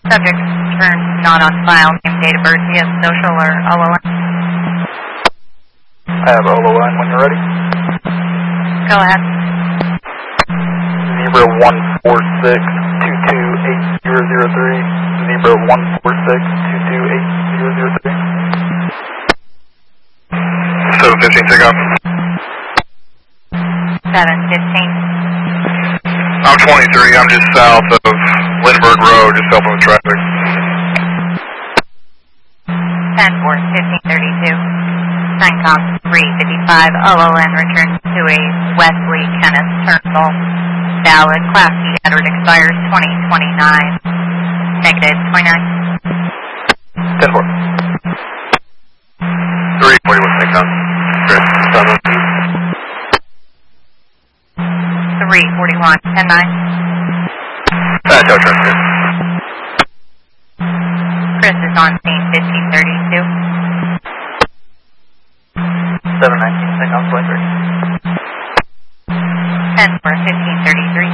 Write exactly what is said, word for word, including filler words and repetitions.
Subject return not on file. Name, date of birth, do you have social or O O N? I have O O N when you're ready. Go ahead. Zebra one four six two two eight zero zero three. Zebra one four six two two eight zero zero three. seven fifteen, take off. seven fifteen. I'm twenty-three, I'm just south of Lindbergh Road, just helping with traffic. ten four, fifteen thirty-two. Syncom three fifty-five. O O N returns to a Wesley Kenneth Turnbull. Valid. Class C Edward expires twenty twenty-nine. Negative twenty-nine. ten four. three forty-one, take off. Great. three forty-one, ten nine. Uh, tow truck, good. Chris is on scene fifteen thirty-two. seven nineteen, take off, twenty-three. ten four, fifteen thirty-three.